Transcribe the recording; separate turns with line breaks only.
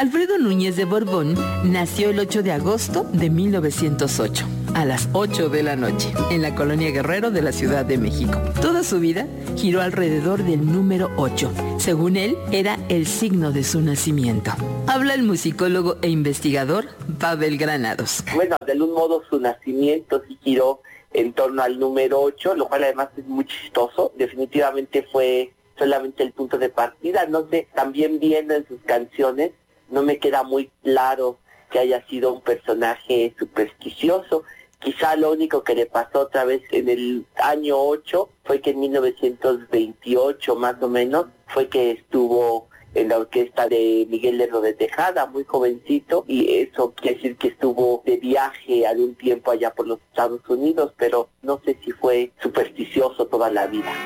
Alfredo Núñez de Borbón nació el 8 de agosto de 1908, a las 8 de la noche, en la colonia Guerrero de la Ciudad de México. Toda su vida giró alrededor del número 8. Según él, era el signo de su nacimiento. Habla el musicólogo e investigador Pavel Granados.
Bueno, de algún modo su nacimiento sí giró en torno al número 8, lo cual además es muy chistoso. Definitivamente fue solamente el punto de partida. No sé, también viendo en sus canciones, no me queda muy claro que haya sido un personaje supersticioso. Quizá lo único que le pasó otra vez en el año 8 fue que en 1928 más o menos fue que estuvo en la orquesta de Miguel Lerdo de Tejada, muy jovencito, y eso quiere decir que estuvo de viaje algún tiempo allá por los Estados Unidos, pero no sé si fue supersticioso toda la vida.